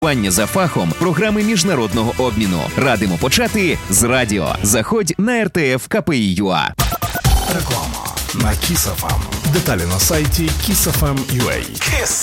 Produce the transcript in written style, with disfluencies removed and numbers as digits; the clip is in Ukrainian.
За фахом програми міжнародного обміну. Радимо почати з радіо. Заходь на RTF KPI.ua. Реклама на Kiss FM. Деталі на сайті kissfm.ua.